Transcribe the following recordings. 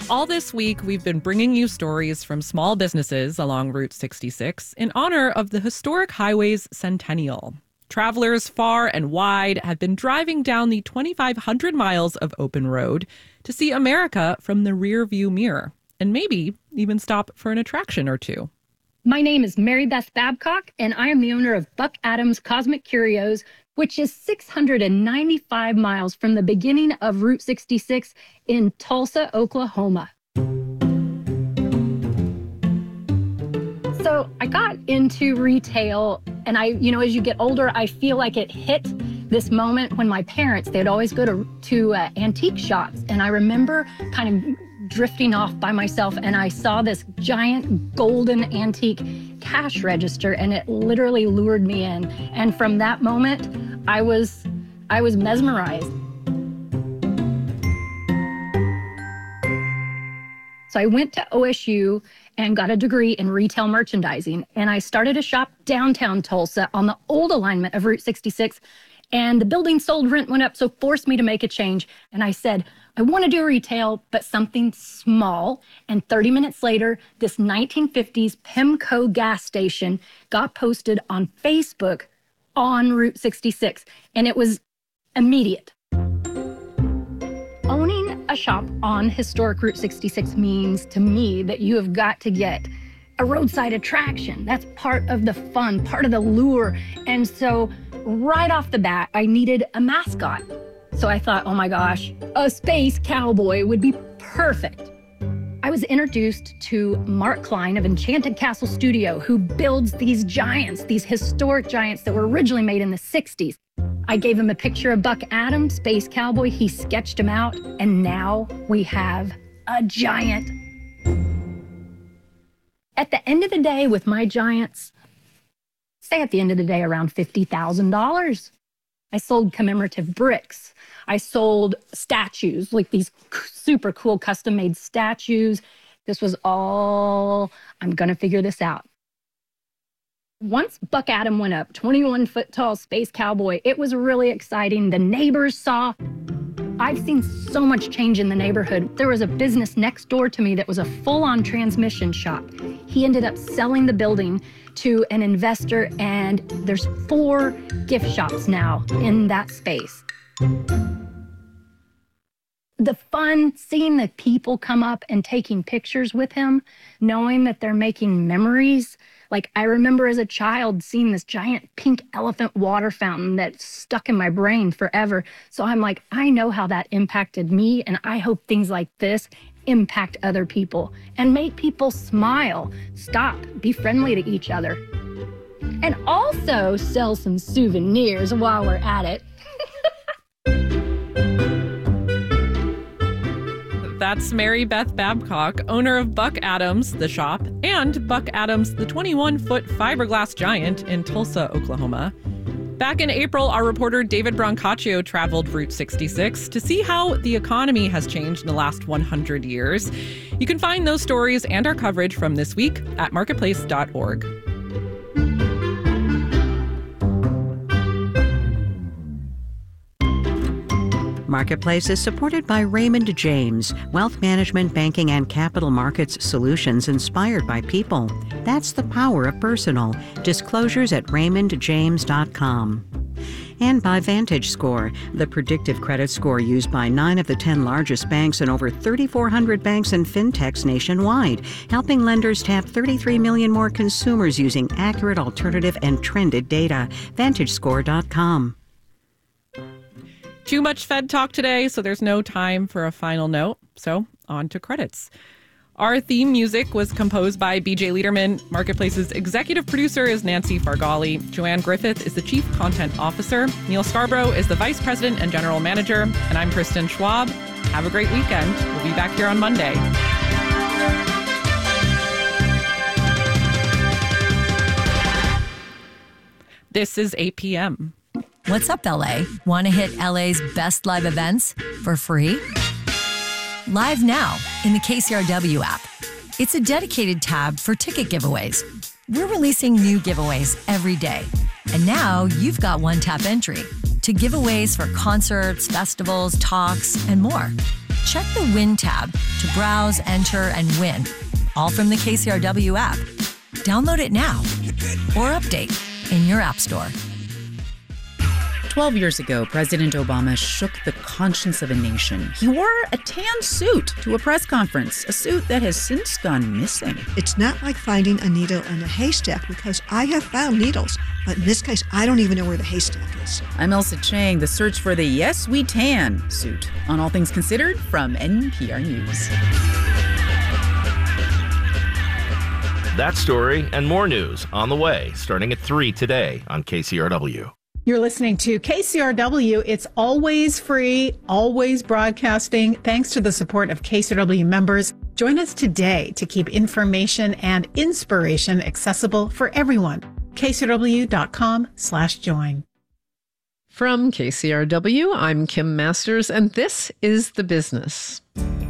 All this week, we've been bringing you stories from small businesses along Route 66 in honor of the historic highway's centennial. Travelers far and wide have been driving down the 2,500 miles of open road to see America from the rearview mirror, and maybe even stop for an attraction or two. My name is Mary Beth Babcock, and I am the owner of Buck Adams Cosmic Curios, which is 695 miles from the beginning of Route 66 in Tulsa, Oklahoma. So I got into retail, and as you get older, I feel like it hit this moment when my parents, they'd always go to antique shops. And I remember kind of drifting off by myself, and I saw this giant golden antique cash register, and it literally lured me in. And from that moment, I was mesmerized. So I went to OSU and got a degree in retail merchandising, and I started a shop downtown Tulsa on the old alignment of Route 66. And the building sold, rent went up, so forced me to make a change. And I said, I want to do retail, but something small. And 30 minutes later, this 1950s Pimco gas station got posted on Facebook on Route 66. And it was immediate. Owning a shop on historic Route 66 means to me that you have got to get a roadside attraction. That's part of the fun, part of the lure. And so right off the bat, I needed a mascot. So I thought, oh my gosh, a space cowboy would be perfect. I was introduced to Mark Klein of Enchanted Castle Studio, who builds these giants, these historic giants that were originally made in the 60s. I gave him a picture of Buck Adams, Space Cowboy. He sketched him out, and now we have a giant. At the end of the day, with my giants, say at the end of the day, around $50,000. I sold commemorative bricks. I sold statues, like these super cool custom-made statues. This was all, I'm going to figure this out. Once Buck Adam went up, 21-foot-tall space cowboy, it was really exciting. The neighbors saw. I've seen so much change in the neighborhood. There was a business next door to me that was a full-on transmission shop. He ended up selling the building to an investor, and there's 4 gift shops now in that space. The fun, seeing the people come up and taking pictures with him, knowing that they're making memories. Like, I remember as a child seeing this giant pink elephant water fountain that stuck in my brain forever. So I'm like, I know how that impacted me, and I hope things like this impact other people and make people smile, stop, be friendly to each other. And also sell some souvenirs while we're at it. That's Mary Beth Babcock, owner of Buck Adams, the shop, and Buck Adams, the 21-foot fiberglass giant in Tulsa, Oklahoma. Back in April, our reporter David Brancaccio traveled Route 66 to see how the economy has changed in the last 100 years. You can find those stories and our coverage from this week at marketplace.org. Marketplace is supported by Raymond James, wealth management, banking, and capital markets solutions inspired by people. That's the power of personal. Disclosures at raymondjames.com. And by VantageScore, the predictive credit score used by 9 of the 10 largest banks and over 3,400 banks and fintechs nationwide, helping lenders tap 33 million more consumers using accurate, alternative, and trended data. VantageScore.com. Too much Fed talk today, so there's no time for a final note. So on to credits. Our theme music was composed by BJ Liederman. Marketplace's executive producer is Nancy Fargali. Joanne Griffith is the chief content officer. Neil Scarborough is the vice president and general manager. And I'm Kristen Schwab. Have a great weekend. We'll be back here on Monday. This is 8 p.m. What's up, LA? Want to hit LA's best live events for free? Live now in the KCRW app. It's a dedicated tab for ticket giveaways. We're releasing new giveaways every day. And now you've got one-tap entry to giveaways for concerts, festivals, talks, and more. check the Win tab to browse, enter, and win, all from the KCRW app. Download it now or update in your app store. 12 years ago, President Obama shook the conscience of a nation. He wore a tan suit to a press conference, a suit that has since gone missing. It's not like finding a needle in a haystack, because I have found needles, but in this case, I don't even know where the haystack is. I'm Elsa Chang, the search for the Yes We Tan suit on All Things Considered from NPR News. That story and more news on the way, starting at 3 today on KCRW. You're listening to KCRW. It's always free, always broadcasting, thanks to the support of KCRW members. Join us today to keep information and inspiration accessible for everyone. KCRW.com/join. From KCRW, I'm Kim Masters, and this is The Business.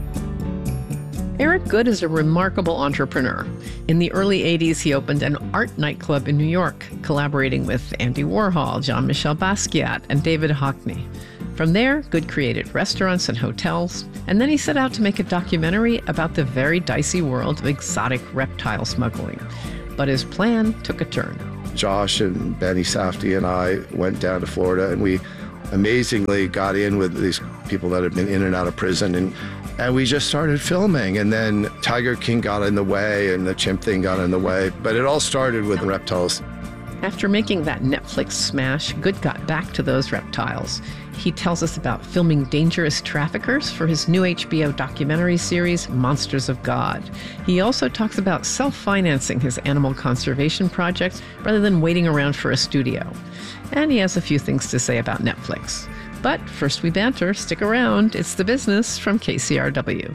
Eric Goode is a remarkable entrepreneur. In the early 80s, he opened an art nightclub in New York, collaborating with Andy Warhol, Jean-Michel Basquiat, and David Hockney. From there, Goode created restaurants and hotels, and then he set out to make a documentary about the very dicey world of exotic reptile smuggling. But his plan took a turn. Josh and Benny Safdie and I went down to Florida, and we amazingly got in with these people that had been in and out of prison, and we just started filming. And then Tiger King got in the way and the chimp thing got in the way, but it all started with reptiles. After making that Netflix smash, Goode got back to those reptiles. He tells us about filming dangerous traffickers for his new HBO documentary series, Monsters of God. He also talks about self-financing his animal conservation projects rather than waiting around for a studio. And he has a few things to say about Netflix. But first we banter. Stick around. It's The Business from KCRW.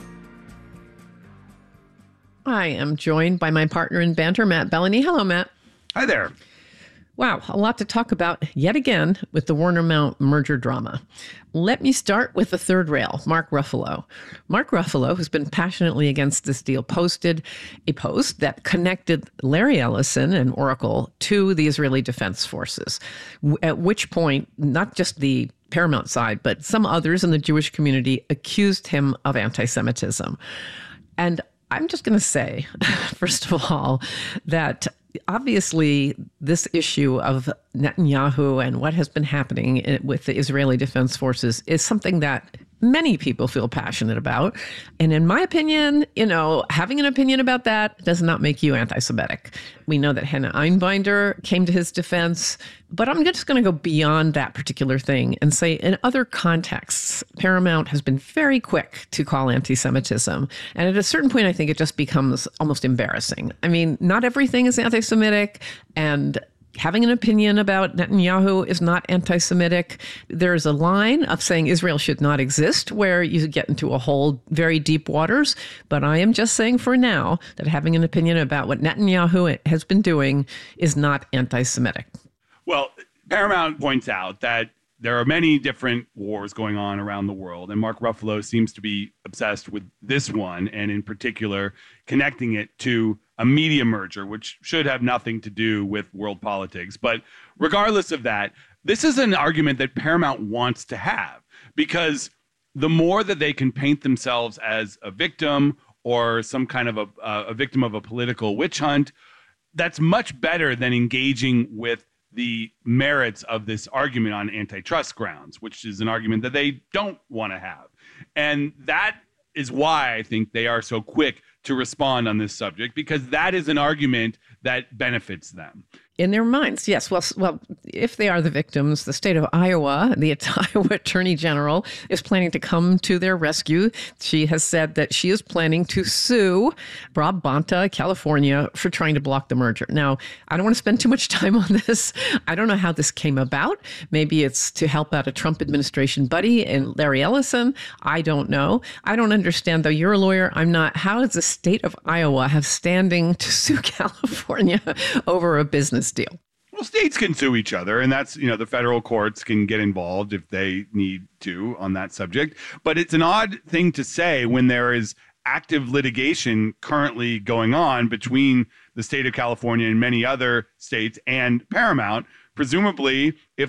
I am joined by my partner in banter, Matt Bellany. Hello, Matt. Hi there. Wow, a lot to talk about yet again with the Warner Mount merger drama. Let me start with the third rail, Mark Ruffalo. Mark Ruffalo, who's been passionately against this deal, posted a post that connected Larry Ellison and Oracle to the Israeli Defense Forces, at which point, not just the Paramount side, but some others in the Jewish community accused him of anti-Semitism. And I'm just going to say, first of all, that obviously this issue of Netanyahu and what has been happening with the Israeli Defense Forces is something that many people feel passionate about. And in my opinion, having an opinion about that does not make you anti-Semitic. We know that Hannah Einbinder came to his defense, but I'm just going to go beyond that particular thing and say in other contexts, Paramount has been very quick to call anti-Semitism. And at a certain point, I think it just becomes almost embarrassing. I mean, not everything is anti-Semitic, and having an opinion about Netanyahu is not anti-Semitic. There's a line of saying Israel should not exist where you get into a whole very deep waters. But I am just saying for now that having an opinion about what Netanyahu has been doing is not anti-Semitic. Well, Paramount points out that there are many different wars going on around the world, and Mark Ruffalo seems to be obsessed with this one, and in particular, connecting it to a media merger, which should have nothing to do with world politics. But regardless of that, this is an argument that Paramount wants to have, because the more that they can paint themselves as a victim or some kind of a victim of a political witch hunt, that's much better than engaging with the merits of this argument on antitrust grounds, which is an argument that they don't want to have. And that is why I think they are so quick to respond on this subject, because that is an argument that benefits them. In their minds, yes. Well, if they are the victims, the state of Iowa, the Iowa Attorney General, is planning to come to their rescue. She has said that she is planning to sue Brabanta, California, for trying to block the merger. Now, I don't want to spend too much time on this. I don't know how this came about. Maybe it's to help out a Trump administration buddy and Larry Ellison. I don't know. I don't understand, though. You're a lawyer. I'm not. How does the state of Iowa have standing to sue California over a business deal? Well, states can sue each other, and that's, the federal courts can get involved if they need to on that subject. But it's an odd thing to say when there is active litigation currently going on between the state of California and many other states and Paramount. Presumably, if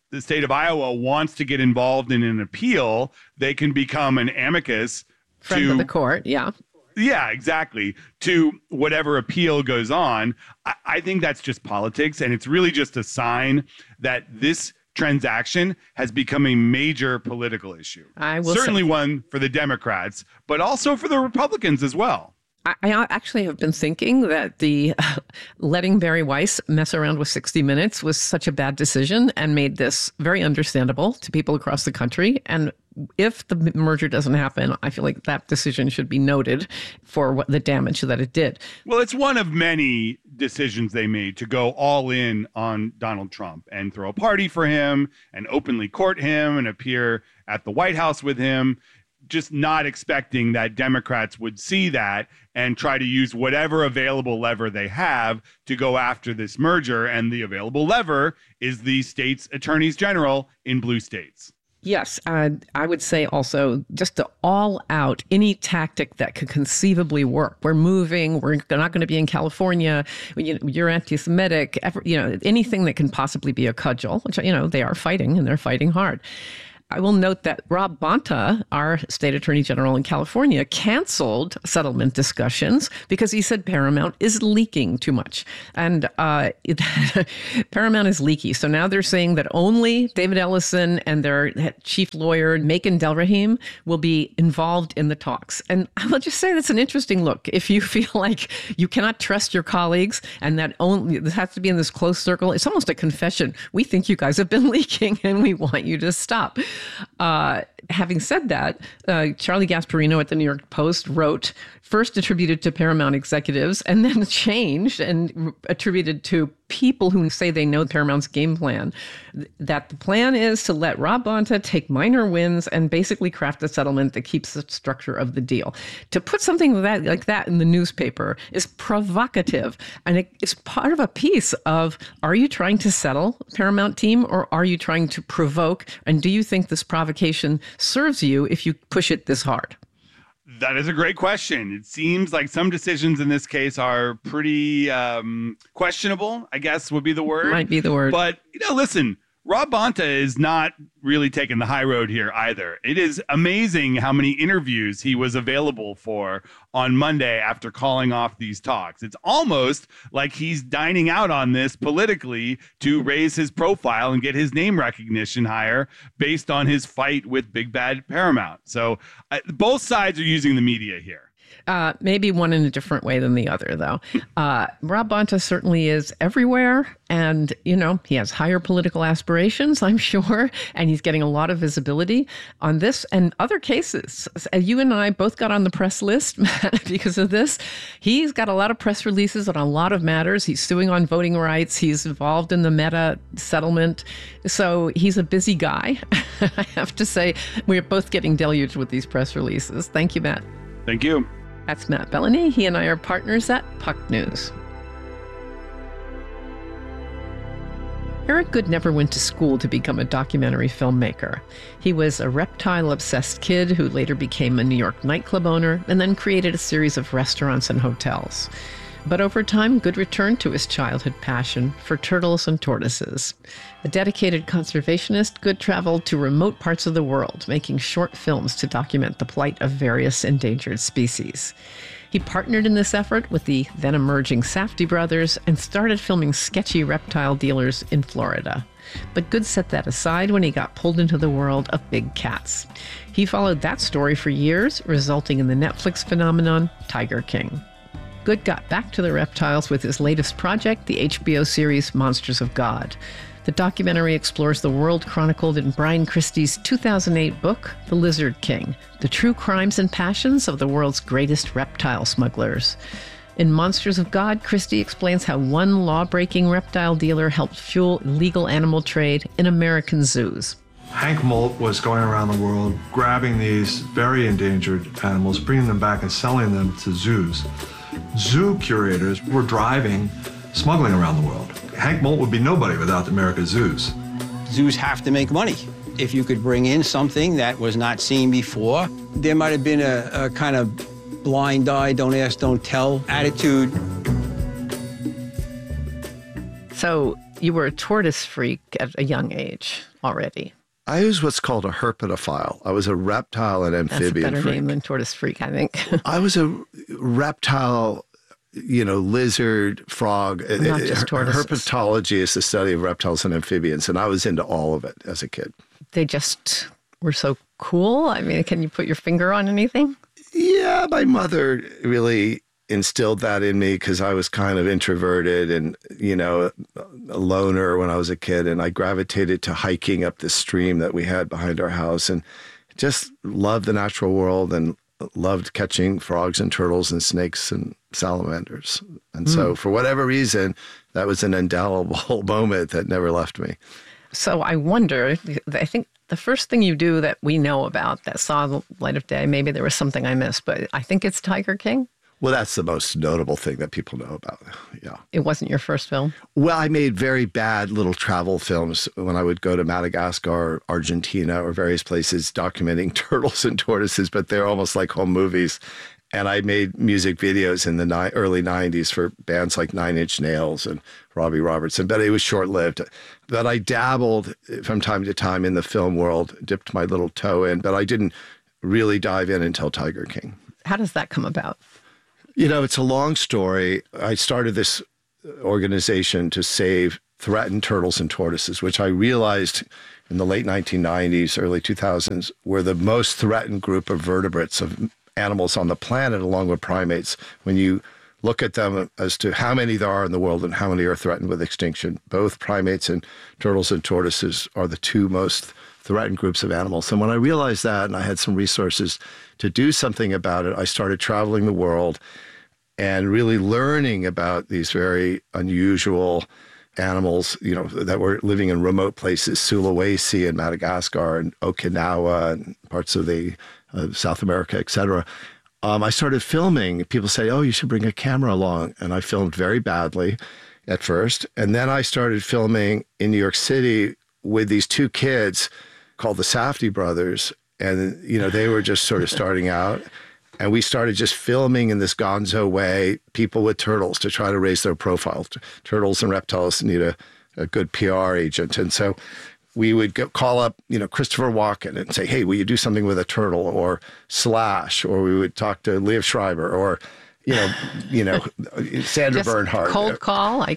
the state of Iowa wants to get involved in an appeal, they can become an amicus friend of the court. Yeah. Yeah, exactly. To whatever appeal goes on. I think that's just politics. And it's really just a sign that this transaction has become a major political issue. Certainly one for the Democrats, but also for the Republicans as well. I actually have been thinking that the letting Bari Weiss mess around with 60 Minutes was such a bad decision and made this very understandable to people across the country. And if the merger doesn't happen, I feel like that decision should be noted for what the damage that it did. Well, it's one of many decisions they made to go all in on Donald Trump and throw a party for him and openly court him and appear at the White House with him, just not expecting that Democrats would see that and try to use whatever available lever they have to go after this merger. And the available lever is the state's attorneys general in blue states. Yes, I would say also just to all out any tactic that could conceivably work. We're moving. We're not going to be in California. You're anti-Semitic. Anything that can possibly be a cudgel, which they are fighting and they're fighting hard. I will note that Rob Bonta, our state attorney general in California, canceled settlement discussions because he said Paramount is leaking too much. And Paramount is leaky. So now they're saying that only David Ellison and their chief lawyer, Macon Delrahim, will be involved in the talks. And I will just say that's an interesting look. If you feel like you cannot trust your colleagues and that only this has to be in this close circle, it's almost a confession. We think you guys have been leaking and we want you to stop. Having said that, Charlie Gasparino at the New York Post wrote, first attributed to Paramount executives and then changed and attributed to people who say they know Paramount's game plan, that the plan is to let Rob Bonta take minor wins and basically craft a settlement that keeps the structure of the deal. To put something like that in the newspaper is provocative, and it's part of a piece of, are you trying to settle, Paramount team, or are you trying to provoke, and do you think this provocation serves you if you push it this hard? That is a great question. It seems like some decisions in this case are pretty questionable, I guess would be the word. Might be the word. But, listen, Rob Bonta is not really taking the high road here either. It is amazing how many interviews he was available for on Monday after calling off these talks. It's almost like he's dining out on this politically to raise his profile and get his name recognition higher based on his fight with Big Bad Paramount. So both sides are using the media here. Maybe one in a different way than the other, though. Rob Bonta certainly is everywhere. And, he has higher political aspirations, I'm sure. And he's getting a lot of visibility on this and other cases. You and I both got on the press list because of this. He's got a lot of press releases on a lot of matters. He's suing on voting rights. He's involved in the Meta settlement. So he's a busy guy. I have to say, we're both getting deluged with these press releases. Thank you, Matt. Thank you. That's Matt Bellany. He and I are partners at Puck News. Eric Goode never went to school to become a documentary filmmaker. He was a reptile-obsessed kid who later became a New York nightclub owner and then created a series of restaurants and hotels. But over time, Goode returned to his childhood passion for turtles and tortoises. A dedicated conservationist, Goode traveled to remote parts of the world, making short films to document the plight of various endangered species. He partnered in this effort with the then-emerging Safdie brothers and started filming sketchy reptile dealers in Florida. But Goode set that aside when he got pulled into the world of big cats. He followed that story for years, resulting in the Netflix phenomenon Tiger King. Goode got back to the reptiles with his latest project, the HBO series Monsters of God. The documentary explores the world chronicled in Brian Christie's 2008 book, The Lizard King, the true crimes and passions of the world's greatest reptile smugglers. In Monsters of God, Christie explains how one law-breaking reptile dealer helped fuel illegal animal trade in American zoos. Hank Molt was going around the world grabbing these very endangered animals, bringing them back and selling them to zoos. Zoo curators were driving smuggling around the world. Hank Molt would be nobody without America's zoos. Zoos have to make money. If you could bring in something that was not seen before, there might have been a kind of blind eye, don't ask, don't tell attitude. So you were a tortoise freak at a young age already. I was what's called a herpetophile. I was a reptile and amphibian That's a better freak. name than tortoise freak, I think. I was a reptile, lizard, frog. Not just tortoises. Herpetology is the study of reptiles and amphibians, and I was into all of it as a kid. They just were so cool. I mean, can you put your finger on anything? Yeah, my mother really instilled that in me because I was kind of introverted and, a loner when I was a kid. And I gravitated to hiking up this stream that we had behind our house and just loved the natural world and loved catching frogs and turtles and snakes and salamanders. And so for whatever reason, that was an indelible moment that never left me. So I wonder, I think the first thing you do that we know about that saw the light of day, maybe there was something I missed, but I think it's Tiger King. Well, that's the most notable thing that people know about. Yeah. It wasn't your first film? Well, I made very bad little travel films when I would go to Madagascar, Argentina, or various places documenting turtles and tortoises, but they're almost like home movies. And I made music videos in the early 90s for bands like Nine Inch Nails and Robbie Robertson, but it was short-lived. But I dabbled from time to time in the film world, dipped my little toe in, but I didn't really dive in until Tiger King. How does that come about? It's a long story. I started this organization to save threatened turtles and tortoises, which I realized in the late 1990s, early 2000s, were the most threatened group of vertebrates, of animals on the planet, along with primates. When you look at them as to how many there are in the world and how many are threatened with extinction, both primates and turtles and tortoises are the two most threatened groups of animals. And when I realized that and I had some resources to do something about it, I started traveling the world and really learning about these very unusual animals, that were living in remote places, Sulawesi and Madagascar and Okinawa and parts of the South America, et cetera. I started filming. People say, oh, you should bring a camera along. And I filmed very badly at first. And then I started filming in New York City with these two kids called the Safdie brothers. And, they were just sort of starting out. And we started just filming in this gonzo way, people with turtles to try to raise their profile. Turtles and reptiles need a good PR agent. And so we would call up, Christopher Walken and say, hey, will you do something with a turtle, or Slash, or we would talk to Liev Schreiber, or, Sandra Just Bernhard. Cold call? One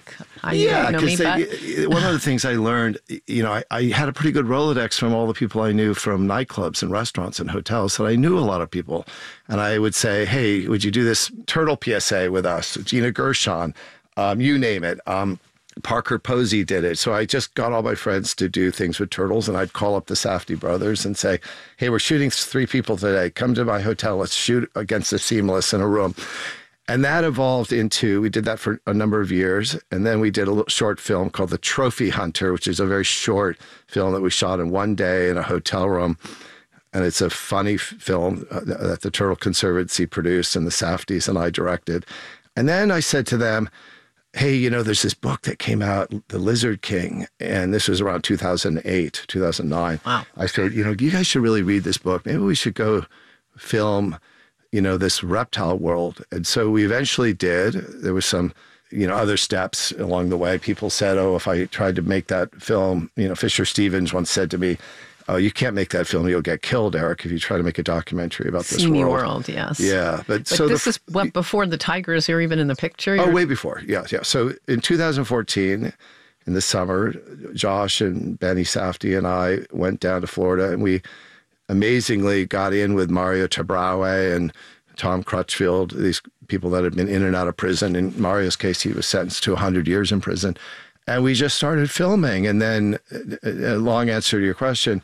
of the things I learned, I had a pretty good Rolodex from all the people I knew from nightclubs and restaurants and hotels, that I knew a lot of people. And I would say, hey, would you do this turtle PSA with us? Gina Gershon, you name it. Parker Posey did it. So I just got all my friends to do things with turtles, and I'd call up the Safdie brothers and say, hey, we're shooting 3 people today. Come to my hotel. Let's shoot against the seamless in a room. And that evolved into, we did that for a number of years. And then we did a little short film called The Trophy Hunter, which is a very short film that we shot in one day in a hotel room. And it's a funny film that the Turtle Conservancy produced and the Safdies and I directed. And then I said to them, hey, there's this book that came out, The Lizard King, and this was around 2008, 2009. Wow. I said, you guys should really read this book. Maybe we should go film, this reptile world. And so we eventually did. There was some, other steps along the way. People said, oh, if I tried to make that film, Fisher Stevens once said to me, oh, you can't make that film. You'll get killed, Eric, if you try to make a documentary about this Seamy world. world, yes. Yeah. But so this is before the tigers are even in the picture? Oh, way before. Yeah. So in 2014, in the summer, Josh and Benny Safdie and I went down to Florida, and we amazingly got in with Mario Tabraue and Tom Crutchfield, these people that had been in and out of prison. In Mario's case, he was sentenced to 100 years in prison. And we just started filming. And then, a long answer to your question,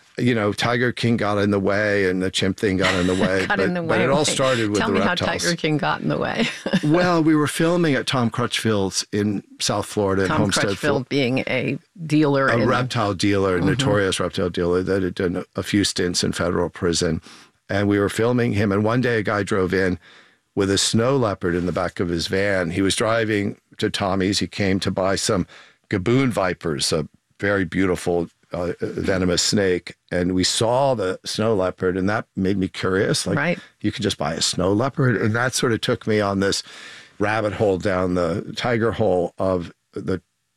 Tiger King got in the way and the chimp thing got in the way. But it all started with the reptiles. Tell me how Tiger King got in the way. Well, we were filming at Tom Crutchfield's in South Florida. Tom Crutchfield being a dealer. A reptile dealer, a notorious reptile dealer that had done a few stints in federal prison. And we were filming him. And one day a guy drove in with a snow leopard in the back of his van. He was driving to Tommy's. He came to buy some gaboon vipers, a very beautiful venomous snake. And we saw the snow leopard, and that made me curious. Like, you could just buy a snow leopard. And that sort of took me on this rabbit hole down the tiger hole of the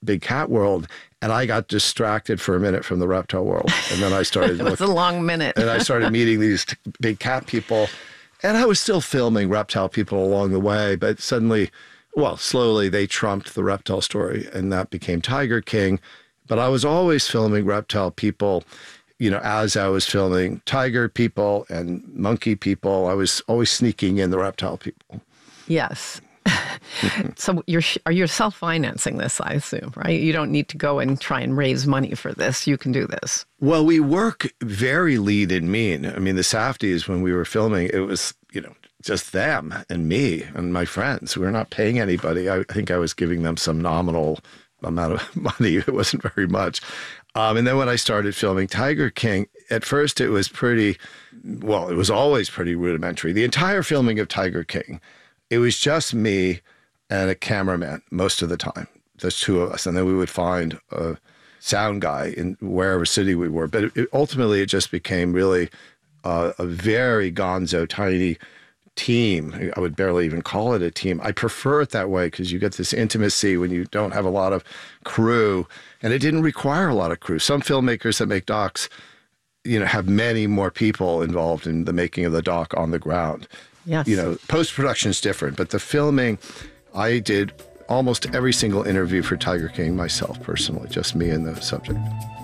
big cat world, and I got distracted for a minute from the reptile world. And then I started It was a long minute. and I started meeting these big cat people. And I was still filming reptile people along the way, but suddenly, well, slowly they trumped the reptile story, and that became Tiger King. But I was always filming reptile people, you know, as I was filming tiger people and monkey people. I was always sneaking in the reptile people. Yes. So you're self-financing this, I assume, right? You don't need to go and try and raise money for this. You can do this. Well, we work very lean and mean. I mean, the Safdies, when we were filming, it was, you know, just them and me and my friends. We were not paying anybody. I think I was giving them some nominal amount of money. It wasn't very much. And then when I started filming Tiger King, at first it was it was always pretty rudimentary. The entire filming of Tiger King, it was just me and a cameraman most of the time. There's two of us. And then we would find a sound guy in wherever city we were. But ultimately, it just became really a very gonzo, tiny team. I would barely even call it a team. I prefer it that way because you get this intimacy when you don't have a lot of crew. And it didn't require a lot of crew. Some filmmakers that make docs, you know, have many more people involved in the making of the doc on the ground. Yes. You know, post-production is different, but the filming, I did almost every single interview for Tiger King myself personally, just me and the subject.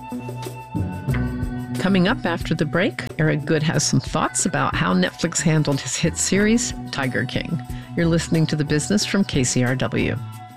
Coming up after the break, Eric Goode has some thoughts about how Netflix handled his hit series, Tiger King. You're listening to The Business from KCRW.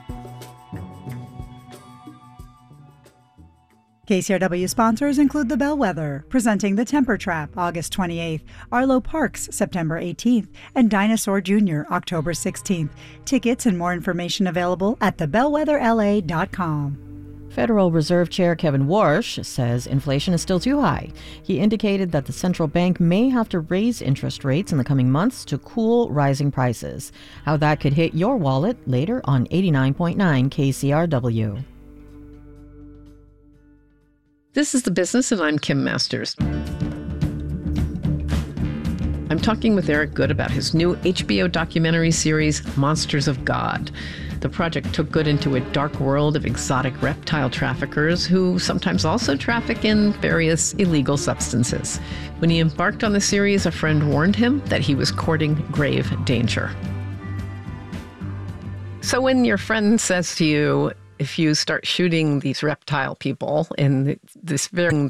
KCRW sponsors include The Bellwether, presenting The Temper Trap, August 28th, Arlo Parks, September 18th, and Dinosaur Jr., October 16th. Tickets and more information available at thebellwetherla.com. Federal Reserve Chair Kevin Warsh says inflation is still too high. He indicated that the central bank may have to raise interest rates in the coming months to cool rising prices. How that could hit your wallet later on 89.9 KCRW. This is The Business, and I'm Kim Masters. I'm talking with Eric Goode about his new HBO documentary series, Monsters of God. The project took Goode into a dark world of exotic reptile traffickers who sometimes also traffic in various illegal substances. When he embarked on the series, a friend warned him that he was courting grave danger. So when your friend says to you, if you start shooting these reptile people in this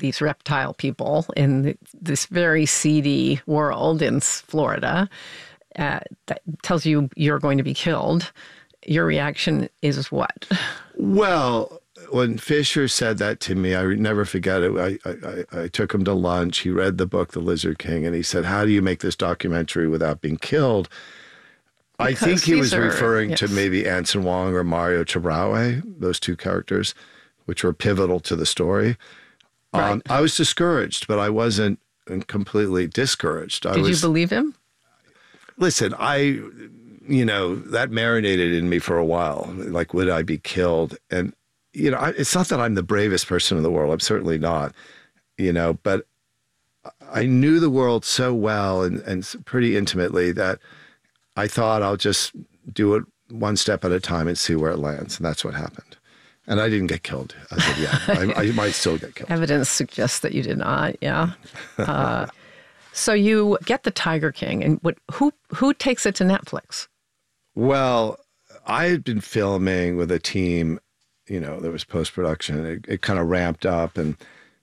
very seedy world in Florida, that tells you you're going to be killed, your reaction is what? Well, when Fisher said that to me, I never forget it. I took him to lunch. He read the book, The Lizard King, and he said, "How do you make this documentary without being killed?" I think he was referring to maybe Anson Wong or Mario Chabraue, those two characters, which were pivotal to the story. Right. I was discouraged, but I wasn't completely discouraged. Did you believe him? Listen, that marinated in me for a while. Like, would I be killed? And, it's not that I'm the bravest person in the world. I'm certainly not, but I knew the world so well and pretty intimately that I thought I'll just do it one step at a time and see where it lands. And that's what happened. And I didn't get killed. I said, yeah, I might still get killed. Evidence suggests that you did not, yeah. So you get the Tiger King, and who takes it to Netflix? Well, I had been filming with a team, there was post-production. It kind of ramped up and,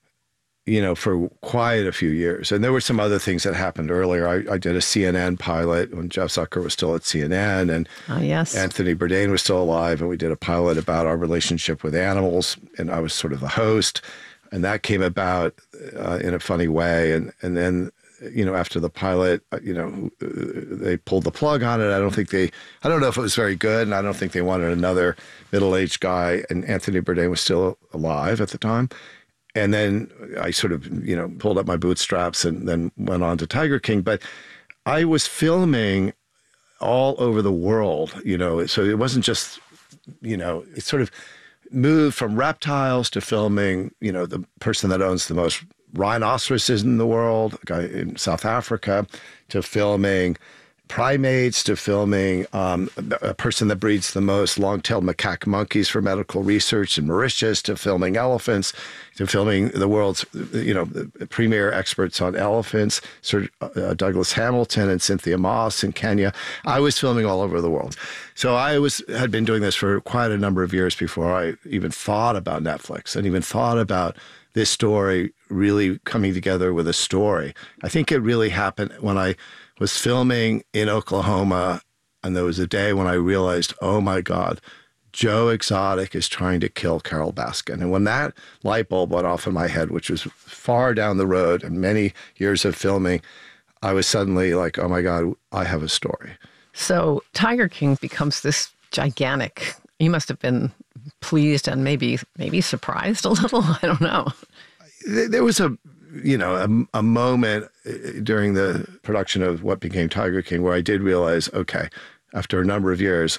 for quite a few years. And there were some other things that happened earlier. I did a CNN pilot when Jeff Zucker was still at CNN, and Anthony Bourdain was still alive, and we did a pilot about our relationship with animals, and I was sort of the host. And that came about in a funny way. And then, after the pilot, they pulled the plug on it. I don't know if it was very good, and I don't think they wanted another middle-aged guy, and Anthony Bourdain was still alive at the time. And then I sort of, pulled up my bootstraps and then went on to Tiger King. But I was filming all over the world, so it wasn't just, it sort of moved from reptiles to filming, the person that owns the most rhinoceroses in the world, a guy in South Africa, to filming primates to filming a person that breeds the most long-tailed macaque monkeys for medical research in Mauritius, to filming elephants, to filming the world's, premier experts on elephants, Sir Douglas Hamilton and Cynthia Moss in Kenya. I was filming all over the world. So I had been doing this for quite a number of years before I even thought about Netflix and even thought about this story really coming together with a story. I think it really happened when I was filming in Oklahoma, and there was a day when I realized, oh my God, Joe Exotic is trying to kill Carole Baskin. And when that light bulb went off in my head, which was far down the road and many years of filming, I was suddenly like, oh my God, I have a story. So Tiger King becomes this gigantic. You must have been pleased and maybe surprised a little. I don't know. There was a moment during the production of what became Tiger King where I did realize, okay, after a number of years,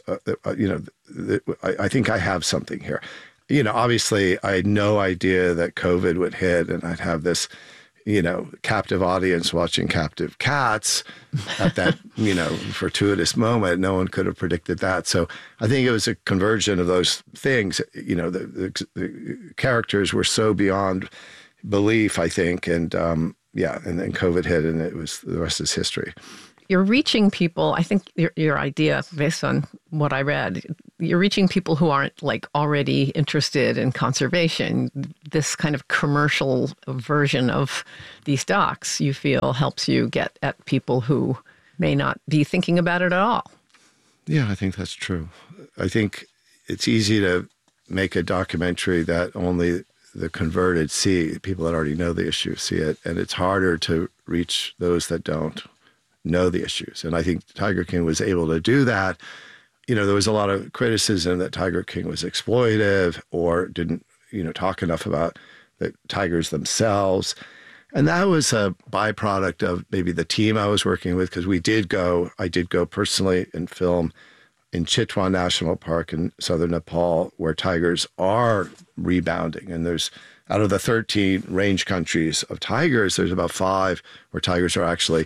I think I have something here. Obviously, I had no idea that COVID would hit and I'd have this, captive audience watching Captive Cats at that, fortuitous moment. No one could have predicted that. So I think it was a conversion of those things. The characters were so beyond belief, I think. And and then COVID hit and the rest is history. You're reaching people, I think your idea, based on what I read, you're reaching people who aren't already interested in conservation. This kind of commercial version of these docs, you feel, helps you get at people who may not be thinking about it at all. Yeah, I think that's true. I think it's easy to make a documentary that only the converted see, people that already know the issue see it, and it's harder to reach those that don't know the issues. And I think Tiger King was able to do that. There was a lot of criticism that Tiger King was exploitive or didn't, talk enough about the tigers themselves. And that was a byproduct of maybe the team I was working with, because I did go personally and film in Chitwan National Park in southern Nepal, where tigers are rebounding. And there's, out of the 13 range countries of tigers, there's about 5 where tigers are actually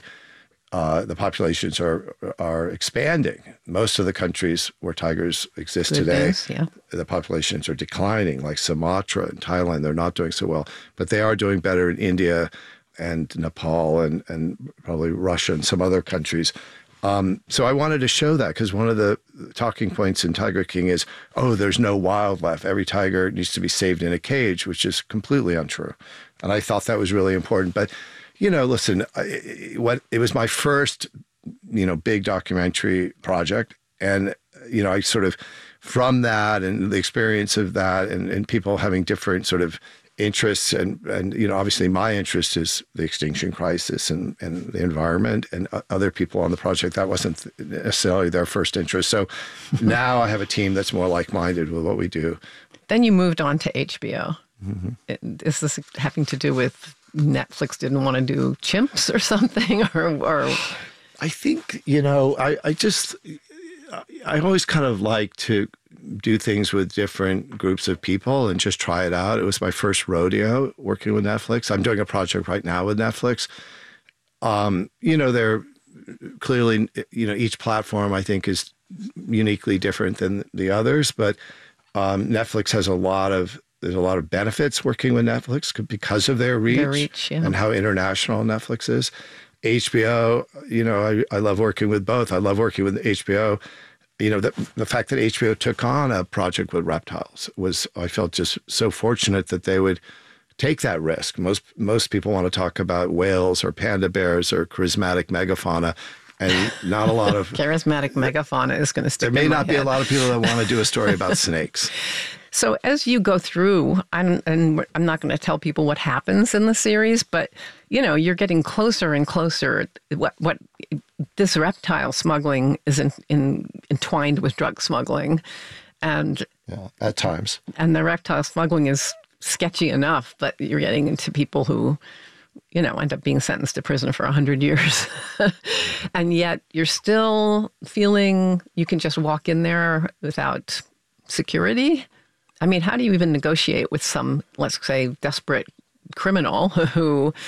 the populations are expanding. Most of the countries where tigers exist today, the populations are declining, like Sumatra and Thailand. They're not doing so well, but they are doing better in India and Nepal and probably Russia and some other countries. So I wanted to show that, because one of the talking points in Tiger King is, there's no wildlife. Every tiger needs to be saved in a cage, which is completely untrue. And I thought that was really important. But listen, it was my first, big documentary project. And, I sort of, from that and the experience of that and people having different sort of interests and obviously my interest is the extinction crisis and the environment, and other people on the project, that wasn't necessarily their first interest. So now I have a team that's more like-minded with what we do. Then you moved on to HBO. Mm-hmm. Is this having to do with Netflix didn't want to do chimps or something, or? I think, I always kind of like to do things with different groups of people and just try it out. It was my first rodeo working with Netflix. I'm doing a project right now with Netflix. They're clearly, each platform I think is uniquely different than the others, but Netflix has there's a lot of benefits working with Netflix because of their reach, and how international Netflix is. HBO, I love working with both. I love working with HBO. The fact that HBO took on a project with reptiles I felt just so fortunate that they would take that risk. Most people want to talk about whales or panda bears or charismatic megafauna, and not a lot of... Charismatic megafauna is going to stick in my head. There may not be a lot of people that want to do a story about snakes. So as you go through, and I'm not going to tell people what happens in the series, but, you're getting closer and closer. What this reptile smuggling is entwined with drug smuggling. And at times. And the reptile smuggling is sketchy enough, but you're getting into people who, end up being sentenced to prison for 100 years. And yet you're still feeling you can just walk in there without security. I mean, how do you even negotiate with some, let's say, desperate criminal who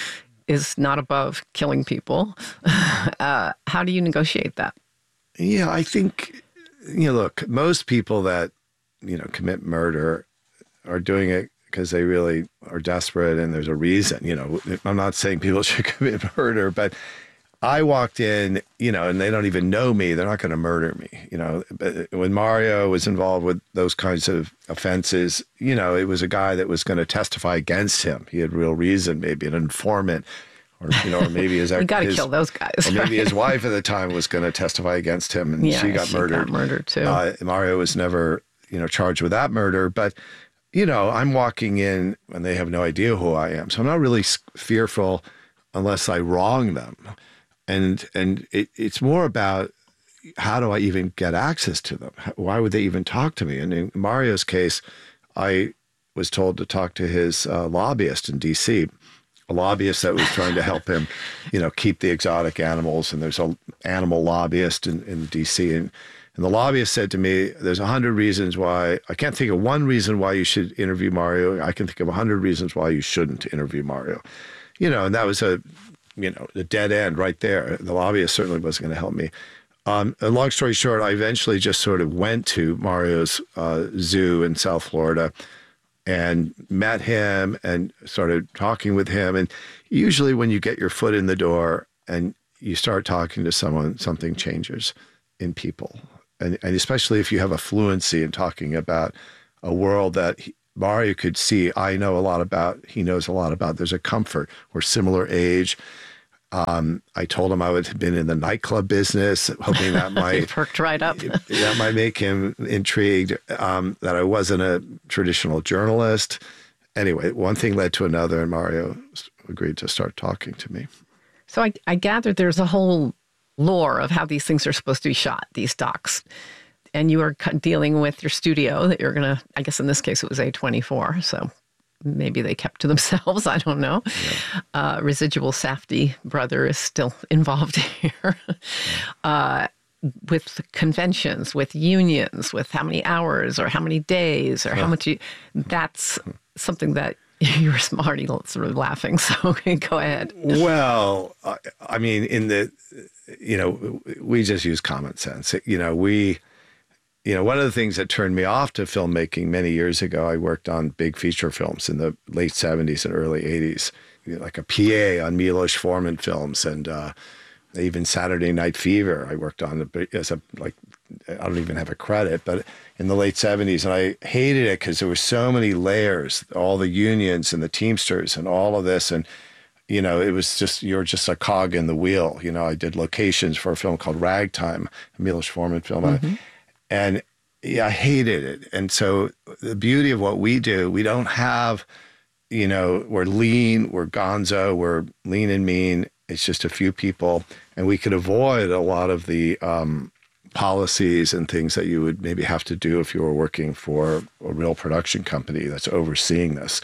is not above killing people. How do you negotiate that? Yeah, I think, look, most people that, commit murder are doing it because they really are desperate and there's a reason. I'm not saying people should commit murder, but I walked in, and they don't even know me. They're not going to murder me. But when Mario was involved with those kinds of offenses, it was a guy that was going to testify against him. He had real reason, maybe an informant, or maybe his you got to kill those guys. Or maybe his wife at the time was going to testify against him, and she got murdered. Got murdered too. Mario was never, charged with that murder, but. I'm walking in and they have no idea who I am. So I'm not really fearful unless I wrong them. And it's more about how do I even get access to them? Why would they even talk to me? And in Mario's case, I was told to talk to his lobbyist in D.C., a lobbyist that was trying to help him, keep the exotic animals. And there's an animal lobbyist in D.C., and the lobbyist said to me, there's 100 reasons why, I can't think of one reason why you should interview Mario. I can think of 100 reasons why you shouldn't interview Mario. And that was a dead end right there. The lobbyist certainly wasn't going to help me. A long story short, I eventually just sort of went to Mario's zoo in South Florida and met him and started talking with him. And usually when you get your foot in the door and you start talking to someone, something changes in people. And especially if you have a fluency in talking about a world that Mario could see, I know a lot about, he knows a lot about. There's a comfort. We're similar age. I told him I would have been in the nightclub business, hoping that might perked right up. That might make him intrigued. That I wasn't a traditional journalist. Anyway, one thing led to another, and Mario agreed to start talking to me. So I gather there's a whole lore of how these things are supposed to be shot, these docs. And you are dealing with your studio that you're going to, I guess in this case it was A24, so maybe they kept to themselves, I don't know. Yeah. Residual Safdie brother is still involved here. With conventions, with unions, with how many hours or how many days or how much that's something that you're smarty sort of laughing, so go ahead. Well, I mean, we just use common sense. One of the things that turned me off to filmmaking many years ago, I worked on big feature films in the late 70s and early 80s, like a PA on Milos Forman films, and even Saturday Night Fever I worked on as I don't even have a credit, but in the late 70s. And I hated it because there were so many layers, all the unions and the Teamsters and all of this. And, it was just, you're just a cog in the wheel. I did locations for a film called Ragtime, a Milos Forman film. Mm-hmm. And I hated it. And so the beauty of what we do, we don't have, we're lean, we're gonzo, we're lean and mean. It's just a few people. And we could avoid a lot of the policies and things that you would maybe have to do if you were working for a real production company that's overseeing this.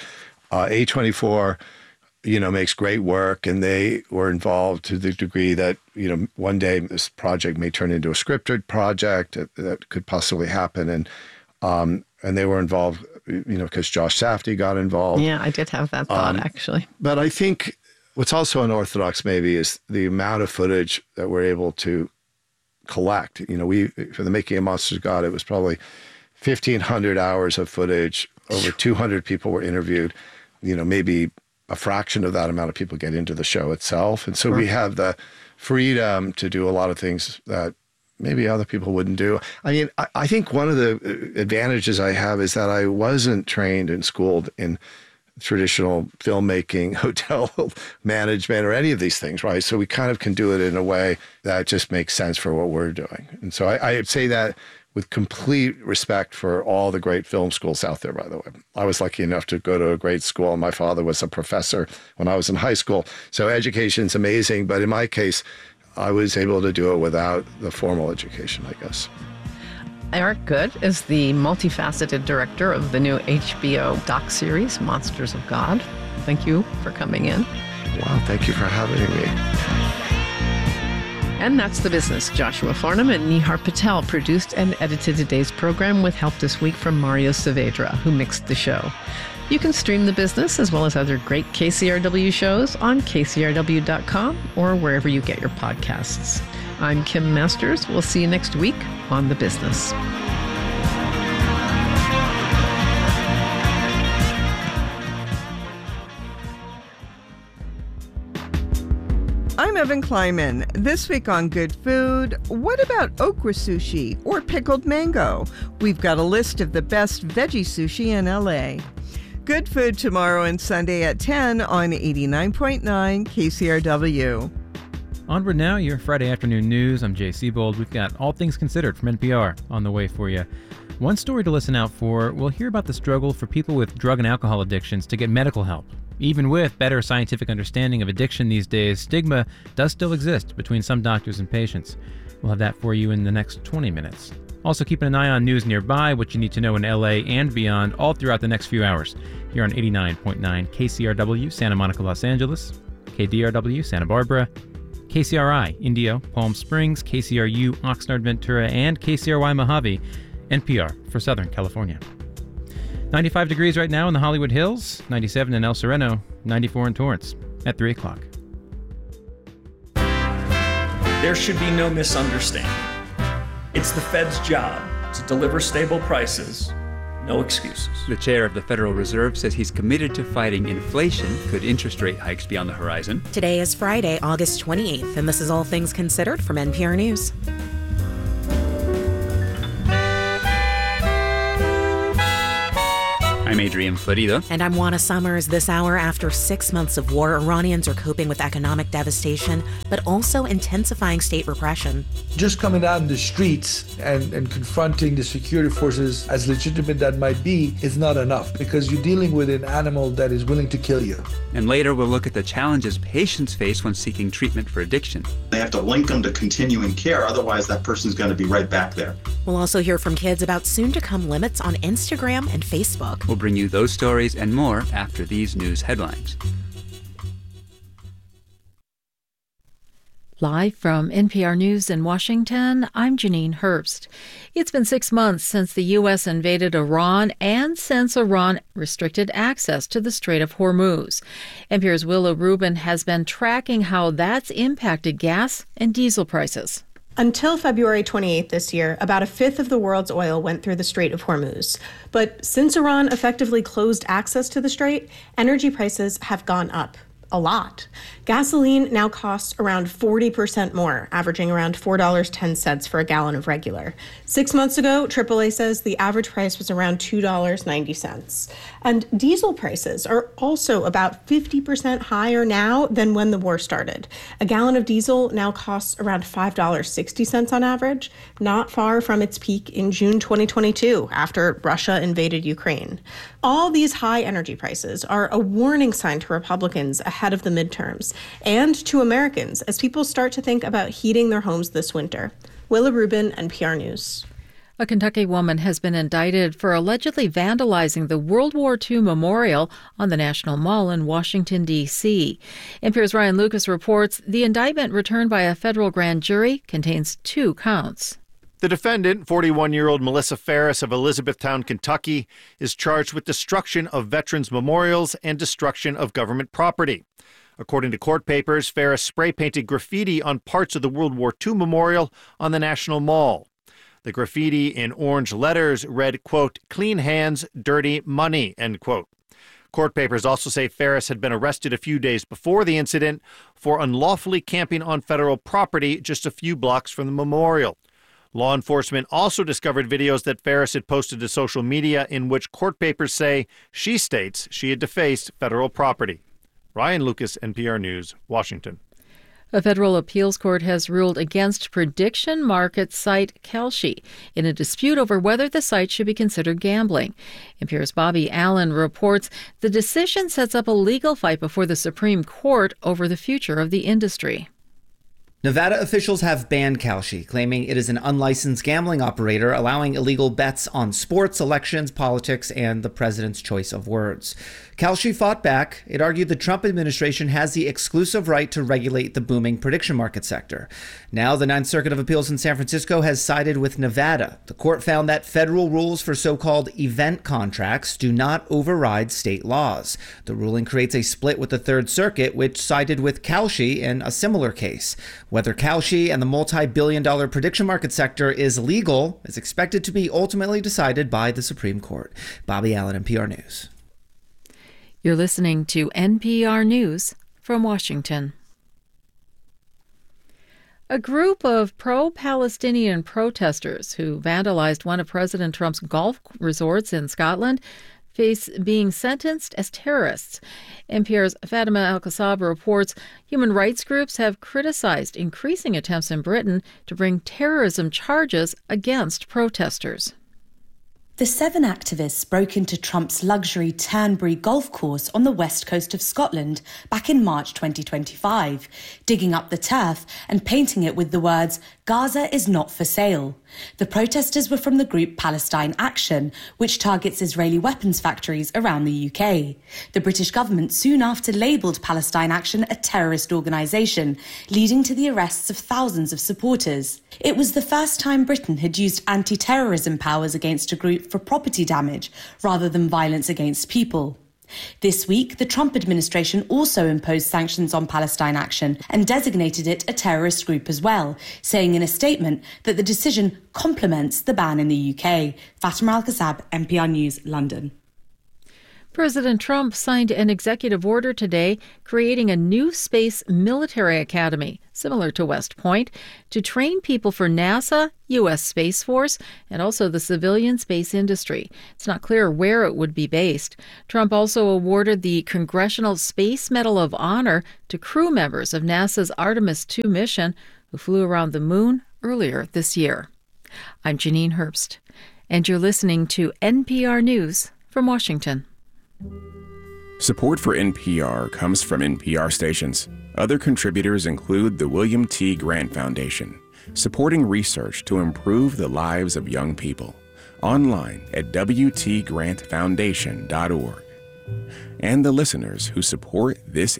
A24, makes great work, and they were involved to the degree that, one day this project may turn into a scripted project that could possibly happen. And they were involved, because Josh Safdie got involved. Yeah, I did have that thought, actually. But I think what's also unorthodox maybe is the amount of footage that we're able to collect. For the making of Monsters of God, it was probably 1,500 hours of footage. Over 200 people were interviewed. Maybe a fraction of that amount of people get into the show itself. And so we have the freedom to do a lot of things that maybe other people wouldn't do. I mean, I think one of the advantages I have is that I wasn't trained and schooled in traditional filmmaking, hotel management, or any of these things, right? So we kind of can do it in a way that just makes sense for what we're doing. And so I say that with complete respect for all the great film schools out there, by the way. I was lucky enough to go to a great school, and my father was a professor when I was in high school. So education's amazing, but in my case, I was able to do it without the formal education, I guess. Eric Goode is the multifaceted director of the new HBO doc series, Monsters of God. Thank you for coming in. Wow, thank you for having me. And that's The Business. Joshua Farnham and Nihar Patel produced and edited today's program with help this week from Mario Saavedra, who mixed the show. You can stream The Business as well as other great KCRW shows on kcrw.com or wherever you get your podcasts. I'm Kim Masters. We'll see you next week on The Business. I'm Evan Kleiman. This week on Good Food, what about okra sushi or pickled mango? We've got a list of the best veggie sushi in LA. Good Food tomorrow and Sunday at 10 on 89.9 KCRW. Onward now, your Friday afternoon news. I'm Jay Siebold. We've got All Things Considered from NPR on the way for you. One story to listen out for, we'll hear about the struggle for people with drug and alcohol addictions to get medical help. Even with better scientific understanding of addiction these days, stigma does still exist between some doctors and patients. We'll have that for you in the next 20 minutes. Also keeping an eye on news nearby, what you need to know in LA and beyond, all throughout the next few hours. Here on 89.9 KCRW, Santa Monica, Los Angeles, KDRW, Santa Barbara, KCRI, Indio, Palm Springs, KCRU, Oxnard, Ventura, and KCRY Mojave, NPR for Southern California. 95 degrees right now in the Hollywood Hills, 97 in El Sereno, 94 in Torrance at 3 o'clock. There should be no misunderstanding. It's the Fed's job to deliver stable prices, no excuses. The chair of the Federal Reserve says he's committed to fighting inflation. Could interest rate hikes be on the horizon? Today is Friday, August 28th, and this is All Things Considered from NPR News. I'm Adrian Florido. And I'm Juana Summers. This hour, after 6 months of war, Iranians are coping with economic devastation, but also intensifying state repression. Just coming out in the streets and confronting the security forces, as legitimate that might be, is not enough, because you're dealing with an animal that is willing to kill you. And later we'll look at the challenges patients face when seeking treatment for addiction. They have to link them to continuing care, otherwise that person's going to be right back there. We'll also hear from kids about soon-to-come limits on Instagram and Facebook. We'll bring you those stories and more after these news headlines. Live from NPR News in Washington, I'm Janine Herbst. It's been 6 months since the U.S. invaded Iran and since Iran restricted access to the Strait of Hormuz. NPR's Willa Rubin has been tracking how that's impacted gas and diesel prices. Until February 28th this year, about a fifth of the world's oil went through the Strait of Hormuz. But since Iran effectively closed access to the strait, energy prices have gone up a lot. Gasoline now costs around 40% more, averaging around $4.10 for a gallon of regular. 6 months ago, AAA says the average price was around $2.90. And diesel prices are also about 50% higher now than when the war started. A gallon of diesel now costs around $5.60 on average, not far from its peak in June 2022, after Russia invaded Ukraine. All these high energy prices are a warning sign to Republicans ahead of the midterms and to Americans as people start to think about heating their homes this winter. Willa Rubin, NPR News. A Kentucky woman has been indicted for allegedly vandalizing the World War II memorial on the National Mall in Washington, D.C. NPR's Ryan Lucas reports the indictment returned by a federal grand jury contains 2 counts. The defendant, 41-year-old Melissa Ferris of Elizabethtown, Kentucky, is charged with destruction of veterans' memorials and destruction of government property. According to court papers, Ferris spray-painted graffiti on parts of the World War II memorial on the National Mall. The graffiti in orange letters read, quote, "Clean hands, dirty money," end quote. Court papers also say Ferris had been arrested a few days before the incident for unlawfully camping on federal property just a few blocks from the memorial. Law enforcement also discovered videos that Ferris had posted to social media in which court papers say she states she had defaced federal property. Ryan Lucas, NPR News, Washington. A federal appeals court has ruled against prediction market site Kalshi in a dispute over whether the site should be considered gambling. NPR's Bobby Allen reports the decision sets up a legal fight before the Supreme Court over the future of the industry. Nevada officials have banned Kalshi, claiming it is an unlicensed gambling operator allowing illegal bets on sports, elections, politics, and the president's choice of words. Kalshi fought back. It argued the Trump administration has the exclusive right to regulate the booming prediction market sector. Now, the Ninth Circuit of Appeals in San Francisco has sided with Nevada. The court found that federal rules for so-called event contracts do not override state laws. The ruling creates a split with the Third Circuit, which sided with Kalshi in a similar case. Whether Kalshi and the multi-billion-dollar prediction market sector is legal is expected to be ultimately decided by the Supreme Court. Bobby Allen, NPR News. You're listening to NPR News from Washington. A group of pro-Palestinian protesters who vandalized one of President Trump's golf resorts in Scotland face being sentenced as terrorists. NPR's Fatima Al-Qasab reports human rights groups have criticized increasing attempts in Britain to bring terrorism charges against protesters. The 7 activists broke into Trump's luxury Turnberry golf course on the west coast of Scotland back in March 2025, digging up the turf and painting it with the words, "Gaza is not for sale." The protesters were from the group Palestine Action, which targets Israeli weapons factories around the UK. The British government soon after labelled Palestine Action a terrorist organisation, leading to the arrests of thousands of supporters. It was the first time Britain had used anti-terrorism powers against a group for property damage rather than violence against people. This week, the Trump administration also imposed sanctions on Palestine Action and designated it a terrorist group as well, saying in a statement that the decision complements the ban in the UK. Fatima Al-Qasab, NPR News, London. President Trump signed an executive order today creating a new space military academy, similar to West Point, to train people for NASA, U.S. Space Force, and also the civilian space industry. It's not clear where it would be based. Trump also awarded the Congressional Space Medal of Honor to crew members of NASA's Artemis II mission who flew around the moon earlier this year. I'm Janine Herbst, and you're listening to NPR News from Washington. Support for NPR comes from NPR stations. Other contributors include the William T. Grant Foundation, supporting research to improve the lives of young people. Online at wtgrantfoundation.org. And the listeners who support this